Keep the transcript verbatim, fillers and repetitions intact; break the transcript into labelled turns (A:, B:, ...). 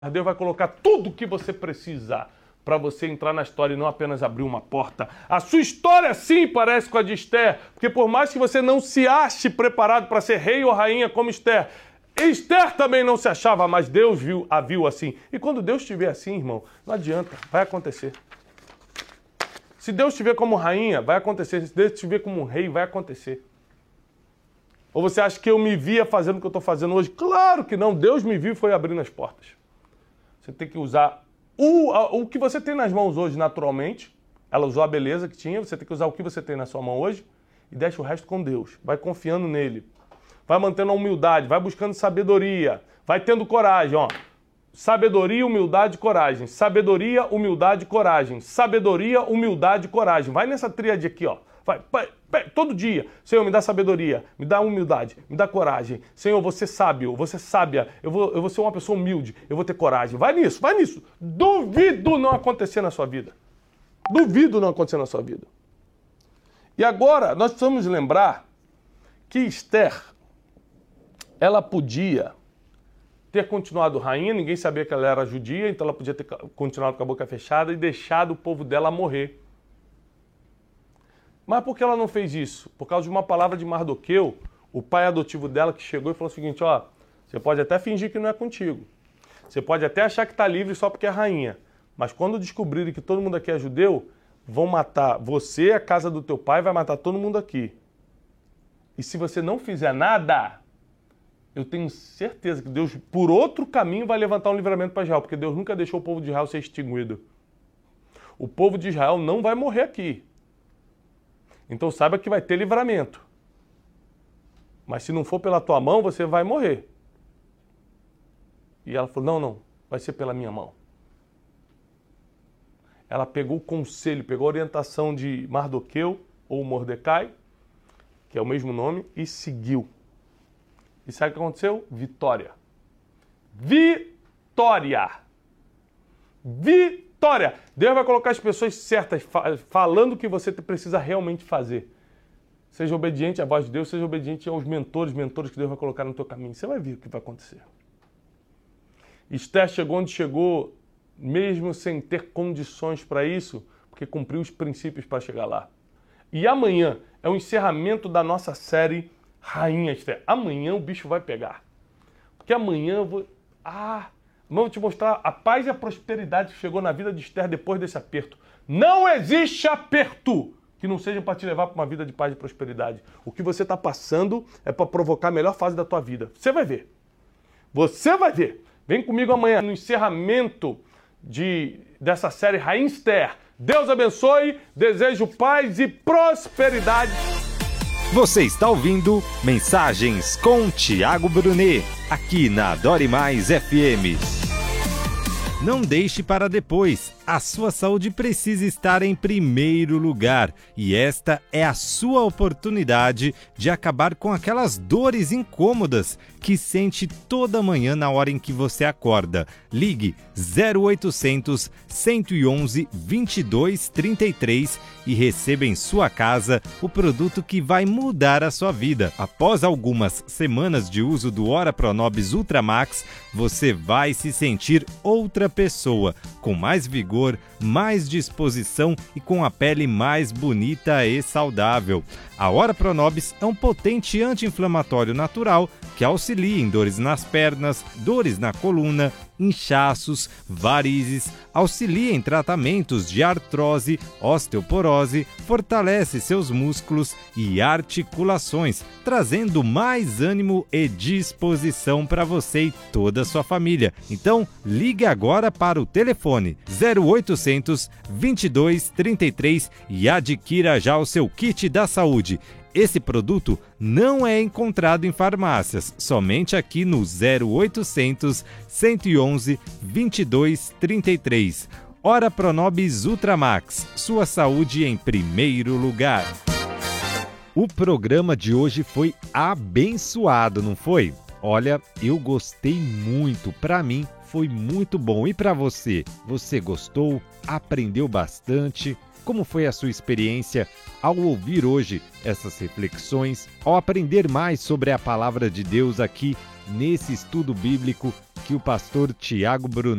A: Deus vai colocar tudo o que você precisa para você entrar na história e não apenas abrir uma porta. A sua história sim parece com a de Esther, porque por mais que você não se ache preparado para ser rei ou rainha como Esther, Esther também não se achava, mas Deus viu, a viu assim. E quando Deus te vê assim, irmão, não adianta, vai acontecer. Se Deus te vê como rainha, vai acontecer. Se Deus te vê como um rei, vai acontecer. Ou você acha que eu me via fazendo o que eu estou fazendo hoje? Claro que não, Deus me viu e foi abrindo as portas. Você tem que usar o, o que você tem nas mãos hoje naturalmente. Ela usou a beleza que tinha, você tem que usar o que você tem na sua mão hoje e deixa o resto com Deus. Vai confiando nele. Vai mantendo a humildade, vai buscando sabedoria, vai tendo coragem, ó. Sabedoria, humildade, coragem. Sabedoria, humildade, coragem. Sabedoria, humildade, coragem. Vai nessa tríade aqui, ó. Vai, vai, vai, todo dia. Senhor, me dá sabedoria, me dá humildade, me dá coragem. Senhor, você sábio, você sábia. Eu vou, eu vou ser uma pessoa humilde, eu vou ter coragem. Vai nisso, vai nisso. Duvido não acontecer na sua vida. Duvido não acontecer na sua vida. E agora, nós precisamos lembrar que Esther, ela podia ter continuado rainha, ninguém sabia que ela era judia, então ela podia ter continuado com a boca fechada e deixado o povo dela morrer. Mas por que ela não fez isso? Por causa de uma palavra de Mardoqueu, o pai adotivo dela, que chegou e falou o seguinte, ó, você pode até fingir que não é contigo. Você pode até achar que está livre só porque é rainha. Mas quando descobrirem que todo mundo aqui é judeu, vão matar você, a casa do teu pai, vai matar todo mundo aqui. E se você não fizer nada, eu tenho certeza que Deus, por outro caminho, vai levantar um livramento para Israel, porque Deus nunca deixou o povo de Israel ser extinguido. O povo de Israel não vai morrer aqui. Então saiba que vai ter livramento. Mas se não for pela tua mão, você vai morrer. E ela falou, não, não, vai ser pela minha mão. Ela pegou o conselho, pegou a orientação de Mardoqueu, ou Mordecai, que é o mesmo nome, e seguiu. E sabe o que aconteceu? Vitória. Vitória. Vitória. Deus vai colocar as pessoas certas, falando o que você precisa realmente fazer. Seja obediente à voz de Deus, seja obediente aos mentores, mentores que Deus vai colocar no teu caminho. Você vai ver o que vai acontecer. Esther chegou onde chegou, mesmo sem ter condições para isso, porque cumpriu os princípios para chegar lá. E amanhã é o encerramento da nossa série Rainha Esther. Amanhã o bicho vai pegar. Porque amanhã eu vou... Ah, vou te mostrar a paz e a prosperidade que chegou na vida de Esther depois desse aperto. Não existe aperto que não seja para te levar para uma vida de paz e prosperidade. O que você está passando é para provocar a melhor fase da tua vida. Você vai ver. Você vai ver. Vem comigo amanhã no encerramento de, dessa série Rainha Esther. Deus abençoe, desejo paz e prosperidade.
B: Você está ouvindo Mensagens com Tiago Brunet, aqui na Adore Mais F M. Não deixe para depois. A sua saúde precisa estar em primeiro lugar. E esta é a sua oportunidade de acabar com aquelas dores incômodas que sente toda manhã na hora em que você acorda. Ligue zero oitocentos, cento e onze, vinte e dois, trinta e três e receba em sua casa o produto que vai mudar a sua vida. Após algumas semanas de uso do Ora Pronobis Ultra Max, você vai se sentir outra pessoa, com mais vigor, mais disposição e com a pele mais bonita e saudável. A Ora Pronobis é um potente anti-inflamatório natural que auxilia em dores nas pernas, dores na coluna, inchaços, varizes, auxilia em tratamentos de artrose, osteoporose, fortalece seus músculos e articulações, trazendo mais ânimo e disposição para você e toda a sua família. Então, ligue agora para o telefone zero oitocentos, vinte e dois, trinta e três e adquira já o seu kit da saúde. Esse produto não é encontrado em farmácias, somente aqui no zero oitocentos, cento e onze, vinte e dois, trinta e três. Ora Pronobis Ultra Max, sua saúde em primeiro lugar. O programa de hoje foi abençoado, não foi? Olha, eu gostei muito, para mim foi muito bom. E para você? Você gostou? Aprendeu bastante? Como foi a sua experiência ao ouvir hoje essas reflexões, ao aprender mais sobre a palavra de Deus aqui nesse estudo bíblico que aqui o pastor Tiago Brunet.